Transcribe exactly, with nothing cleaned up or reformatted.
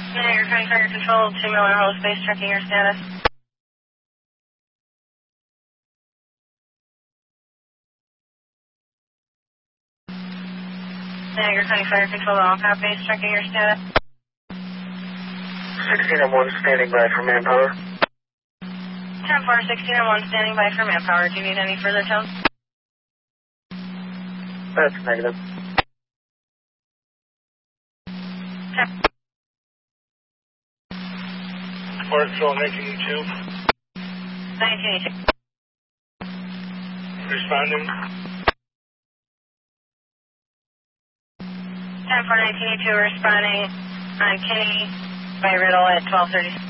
Niagara County Fire Control, two Miller Hollow Space, checking your status. Niagara County Fire Control, all copies, checking your status. sixteen oh one standing by for manpower. ten four, sixteen oh one standing by for manpower. Do you need any further tows? That's negative. ten. Fire Control nineteen eighty-two. nineteen eighty-two. Responding. ten four, nineteen eighty-two, responding on Kinney by Riddle at twelve thirty.